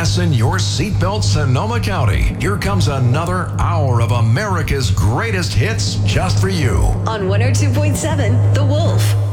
Fasten your seatbelt, Sonoma County. Here comes another hour of America's greatest hits just for you. On 102.7 The Wolf.